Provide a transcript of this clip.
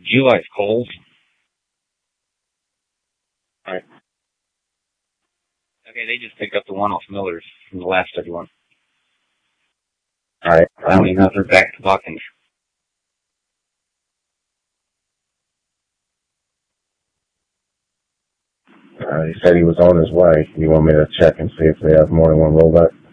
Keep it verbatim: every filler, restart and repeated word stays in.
July's cold. Alright. Okay, they just picked up the one off Miller's from the last study one. Alright, I don't even know if they're back to Buckins. Uh, he said he was on his way. You want me to check and see if they have more than one rollback?